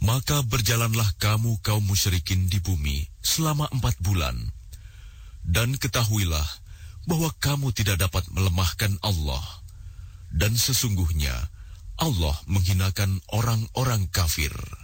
Maka berjalanlah kamu kaum musyrikin di bumi selama 4 bulan. Dan ketahuilah bahwa kamu tidak dapat melemahkan Allah. Dan sesungguhnya Allah menghinakan orang-orang kafir.